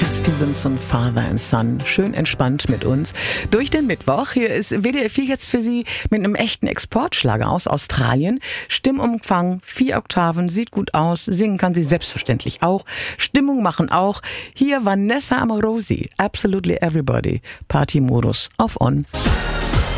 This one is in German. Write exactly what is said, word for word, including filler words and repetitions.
Stevenson, Father and Son. Schön entspannt mit uns durch den Mittwoch. Hier ist W D R vier jetzt für Sie mit einem echten Exportschlager aus Australien. Stimmumfang, vier Oktaven, sieht gut aus. Singen kann sie selbstverständlich auch. Stimmung machen auch. Hier Vanessa Amorosi, Absolutely Everybody. Party-Modus auf On.